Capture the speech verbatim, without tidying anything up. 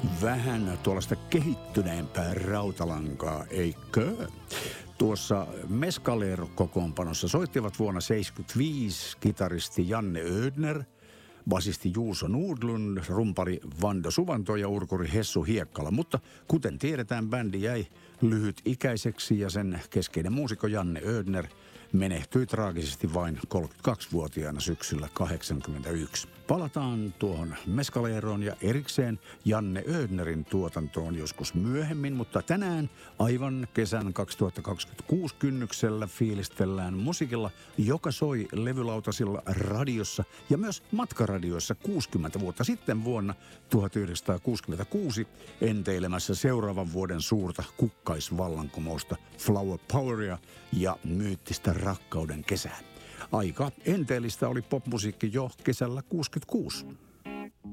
vähän tuollaista kehittyneempää rautalankaa, eikö? Tuossa Mescalero-kokoonpanossa soittivat vuonna seitsemänkymmentäviisi kitaristi Janne Ödner, basisti Juuso Nordlund, rumpari Vando Suvanto ja urkuri Hessu Hiekkala. Mutta kuten tiedetään, bändi jäi lyhytikäiseksi ja sen keskeinen muusikko Janne Ödner menehtyi traagisesti vain kolmekymmentäkaksivuotiaana syksyllä kahdeksankymmentäyksi. Palataan tuohon Mescaleroon ja erikseen Janne Ödnerin tuotantoon joskus myöhemmin, mutta tänään aivan kesän kaksituhattakaksikymmentäkuusi kynnyksellä fiilistellään musiikilla, joka soi levylautasilla radiossa ja myös matkaradioissa kuusikymmentä vuotta sitten vuonna tuhatyhdeksänsataakuusikymmentäkuusi enteilemässä seuraavan vuoden suurta kukkaisvallankumousta, Flower Poweria ja myyttistä rakkauden kesää. Aika enteellistä oli popmusiikki jo kesällä kuusikymmentäkuusi.